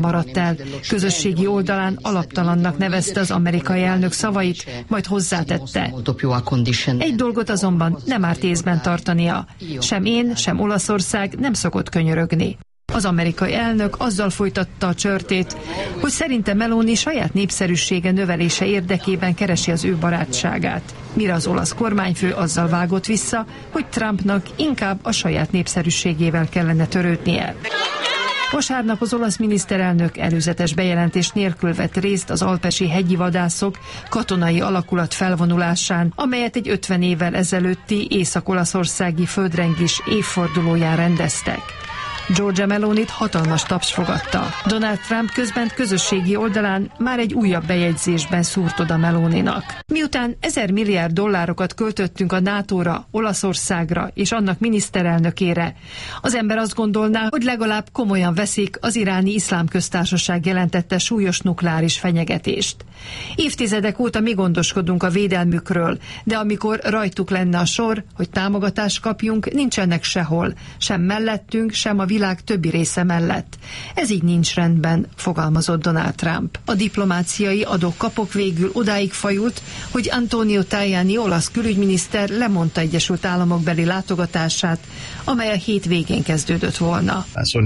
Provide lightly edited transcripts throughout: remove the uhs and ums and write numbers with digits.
maradt el. Közösségi oldalán alaptalannak nevezte az amerikai elnök szavait, majd hozzátette. Egy dolgot azonban nem árt észben tartania. Sem én, sem Olaszország nem szokott könyörögni. Az amerikai elnök azzal folytatta a csörtét, hogy szerinte Meloni saját népszerűsége növelése érdekében keresi az ő barátságát. Mire az olasz kormányfő azzal vágott vissza, hogy Trumpnak inkább a saját népszerűségével kellene törődnie. Vasárnap az olasz miniszterelnök előzetes bejelentés nélkül vett részt az alpesi hegyi vadászok katonai alakulat felvonulásán, amelyet egy 50 évvel ezelőtti észak-olaszországi földrengés évfordulóján rendeztek. Giorgia Melonit hatalmas taps fogadta. Donald Trump közben közösségi oldalán már egy újabb bejegyzésben szúrt oda Meloninak. Miután 1000 milliárd dollárokat költöttünk a NATO-ra, Olaszországra és annak miniszterelnökére, az ember azt gondolná, hogy legalább komolyan veszik az iráni iszlám köztársaság jelentette súlyos nukleáris fenyegetést. Évtizedek óta mi gondoskodunk a védelmükről, de amikor rajtuk lenne a sor, hogy támogatást kapjunk, nincsenek sehol, sem mellettünk, sem a világ többi része mellett. Ez így nincs rendben, fogalmazott Donald Trump. A diplomáciai adok-kapok végül odáig fajult, hogy Antonio Tajani olasz külügyminiszter lemondta Egyesült Államok beli látogatását, amely a hét végén kezdődött volna.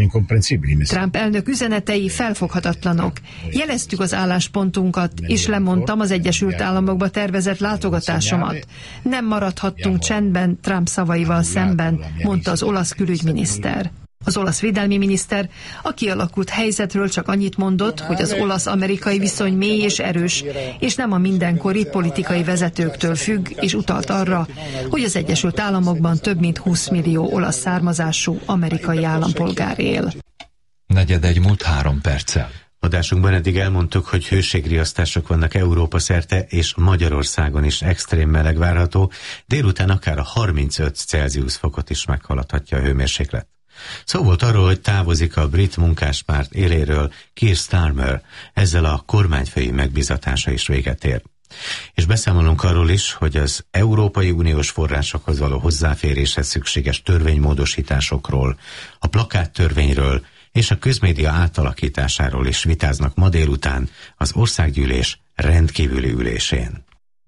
Trump elnök üzenetei felfoghatatlanok. Jeleztük az álláspontunkat, és lemondtam az Egyesült Államokba tervezett látogatásomat. Nem maradhattunk csendben Trump szavaival szemben, mondta az olasz külügyminiszter. Az olasz védelmi miniszter a kialakult helyzetről csak annyit mondott, hogy az olasz-amerikai viszony mély és erős, és nem a mindenkori politikai vezetőktől függ, és utalt arra, hogy az Egyesült Államokban több mint 20 millió olasz származású amerikai állampolgár él. 4:04 múlt 3 perccel. Adásunkban eddig elmondtuk, hogy hőségriasztások vannak Európa szerte, és Magyarországon is extrém meleg várható, délután akár a 35 Celsius fokot is meghaladhatja a hőmérséklet. Szó volt arról, hogy távozik a brit munkáspárt éléről Keir Starmer, ezzel a kormányfői megbízatása is véget ér. És beszámolunk arról is, hogy az Európai Uniós forrásokhoz való hozzáféréshez szükséges törvénymódosításokról, a plakáttörvényről és a közmédia átalakításáról is vitáznak ma délután az országgyűlés rendkívüli ülésén.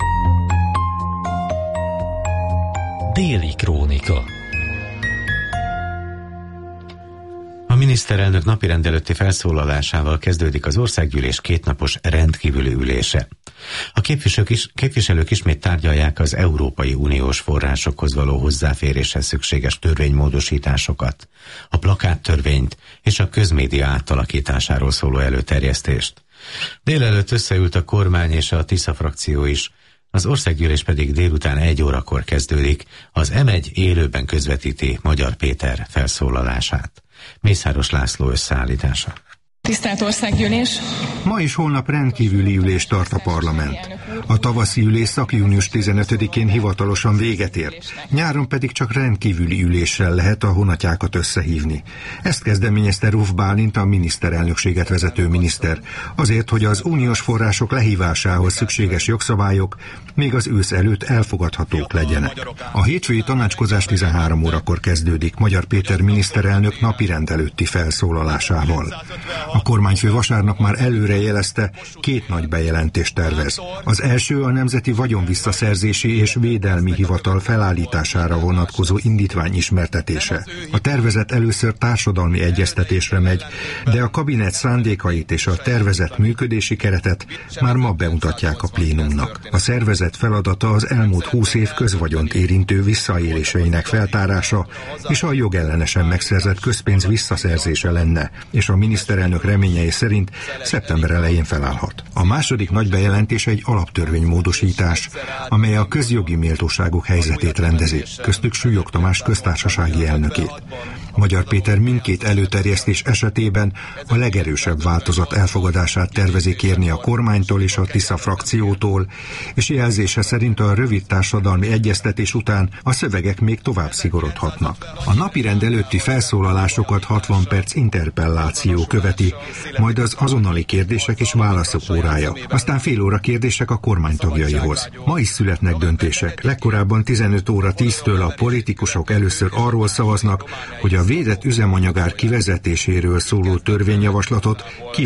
Déli krónika. A miniszterelnök napirend előtti felszólalásával kezdődik az országgyűlés kétnapos rendkívüli ülése. A képviselők ismét tárgyalják az Európai Uniós forrásokhoz való hozzáféréshez szükséges törvénymódosításokat, a plakáttörvényt és a közmédia átalakításáról szóló előterjesztést. Délelőtt összeült a kormány és a Tisza frakció is, az országgyűlés pedig délután 1 órakor kezdődik, az M1 élőben közvetíti Magyar Péter felszólalását. Mészáros László összeállítása. Tisztelt Országgyűlés! Ma és holnap rendkívüli ülést tart a parlament. A tavaszi ülésszak június 15-én hivatalosan véget ért, nyáron pedig csak rendkívüli üléssel lehet a honatjákat összehívni. Ezt kezdeményezte Ruf Bálint, a miniszterelnökséget vezető miniszter, azért, hogy az uniós források lehívásához szükséges jogszabályok még az ősz előtt elfogadhatók legyenek. A hétfői tanácskozás 13 órakor kezdődik Magyar Péter miniszterelnök napirend előtti felszólalásával. A kormányfő vasárnap már előre jelezte, 2 nagy bejelentést tervez. Az első a Nemzeti Vagyonvisszaszerzési és Védelmi Hivatal felállítására vonatkozó indítvány ismertetése. A tervezet először társadalmi egyeztetésre megy, de a kabinet szándékait és a tervezett működési keretet már ma bemutatják a plénumnak. A szervezet feladata az elmúlt 20 év közvagyont érintő visszaéléseinek feltárása és a jogellenesen megszerzett közpénz visszaszerzése lenne, és a miniszterelnök reményei szerint szeptember elején felállhat. A második nagy bejelentés egy alaptörvénymódosítás, amely a közjogi méltóságok helyzetét rendezi, köztük Súlyog Tamás köztársasági elnökét. Magyar Péter mindkét előterjesztés esetében a legerősebb változat elfogadását tervezi kérni a kormánytól és a Tisza frakciótól, és jelzése szerint a rövid társadalmi egyeztetés után a szövegek még tovább szigorodhatnak. A napirend előtti felszólalásokat 60 perc interpelláció követi, majd az azonnali kérdések és válaszok órája, aztán fél óra kérdések a kormány tagjaihoz. Ma is születnek döntések. Legkorábban 15 óra 10-től a politikusok először arról szavaznak, hogy a védett üzemanyagár kivezetéséről szóló törvényjavaslatot